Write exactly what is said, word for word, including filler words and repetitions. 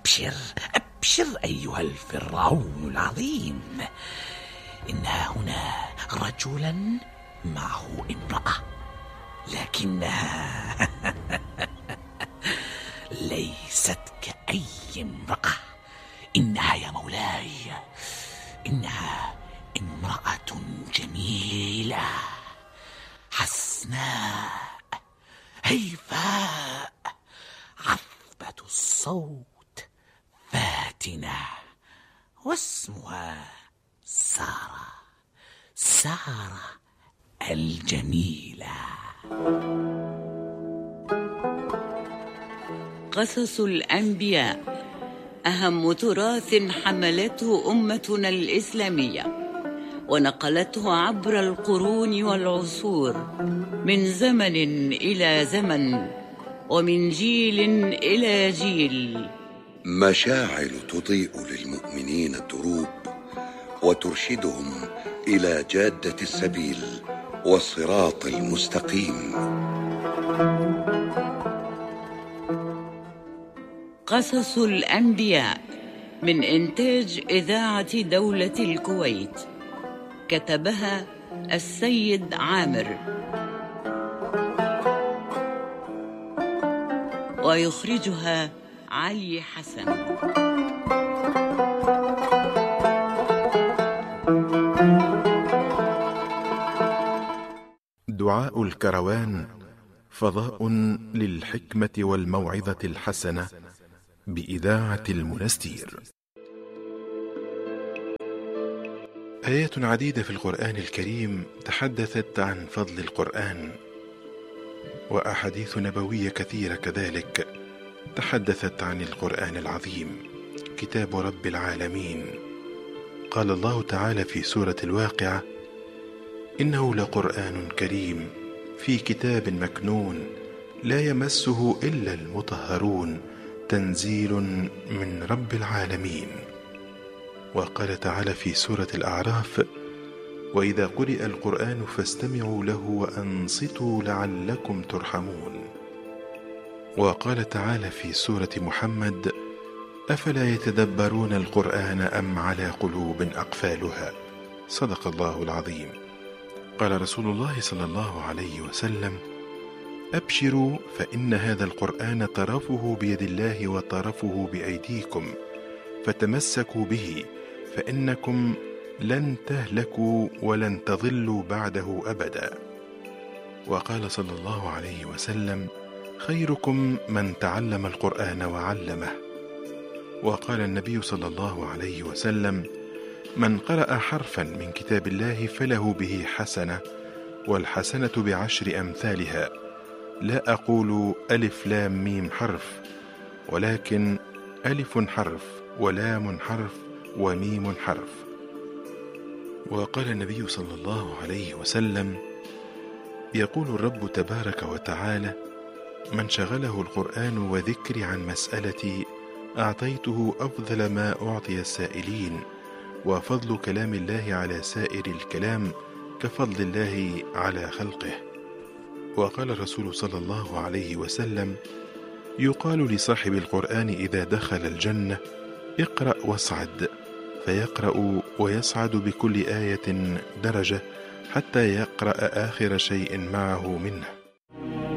أبشر أبشر أيها الفرعون العظيم، إن هنا رجلا معه امرأة، لكنها ليست كأي امرأة. إنها يا مولاي، إنها امرأة جميلة حسناء هيفاء عذبة الصوت فاتنة، واسمها سارة سارة الجميلة. قصص الأنبياء أهم تراث حملته أمتنا الإسلامية، ونقلته عبر القرون والعصور، من زمن إلى زمن، ومن جيل إلى جيل. مشاعل تضيء للمؤمنين الدروب، وترشدهم إلى جادة السبيل والصراط المستقيم. قصص الأنبياء من إنتاج إذاعة دولة الكويت، كتبها السيد عامر، ويخرجها علي حسن. دعاء الكروان، فضاء للحكمة والموعظة الحسنة، بإذاعة المنستير. آيات عديدة في القرآن الكريم تحدثت عن فضل القرآن، وأحاديث نبوية كثيرة كذلك تحدثت عن القرآن العظيم، كتاب رب العالمين. قال الله تعالى في سورة الواقعة: إنه لقرآن كريم في كتاب مكنون لا يمسه إلا المطهرون تنزيل من رب العالمين. وقال تعالى في سورة الأعراف: وإذا قرئ القرآن فاستمعوا له وأنصتوا لعلكم ترحمون. وقال تعالى في سورة محمد: أفلا يتدبرون القرآن أم على قلوب أقفالها. صدق الله العظيم. قال رسول الله صلى الله عليه وسلم: أبشروا فإن هذا القرآن طرفه بيد الله وطرفه بأيديكم، فتمسكوا به فإنكم لن تهلكوا ولن تضلوا بعده أبدا. وقال صلى الله عليه وسلم: خيركم من تعلم القرآن وعلمه. وقال النبي صلى الله عليه وسلم: من قرأ حرفا من كتاب الله فله به حسنة، والحسنة بعشر أمثالها، لا أقول ألف لام ميم حرف، ولكن ألف حرف ولام حرف وميم حرف. وقال النبي صلى الله عليه وسلم: يقول الرب تبارك وتعالى: من شغله القرآن وذكري عن مسألتي أعطيته أفضل ما أعطي السائلين، وفضل كلام الله على سائر الكلام كفضل الله على خلقه. وقال الرسول صلى الله عليه وسلم: يقال لصاحب القرآن إذا دخل الجنة: اقرأ واصعد، فيقرأ ويصعد بكل آية درجة حتى يقرأ آخر شيء معه منه.